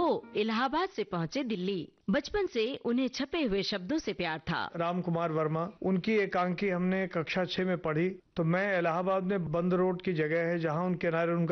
वो इलाहाबाद से पहुँचे दिल्ली। बचपन से उन्हें छपे हुए शब्दों से प्यार था। राम कुमार वर्मा, उनकी एकांकी हमने कक्षा 6 में पढ़ी। तो मैं इलाहाबाद में बंद रोड की जगह है जहाँ उनके किनारे उनका